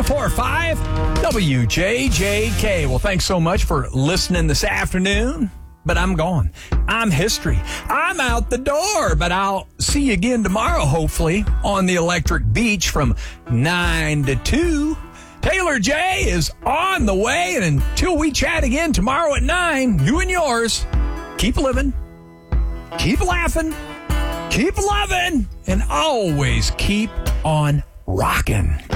1045 WJJK. Well, thanks so much for listening this afternoon. But I'm gone. I'm history. I'm out the door. But I'll see you again tomorrow, hopefully, on the Electric Beach from 9 to 2. Taylor J is on the way. And until we chat again tomorrow at 9, you and yours, keep living, keep laughing, keep loving, and always keep on rocking.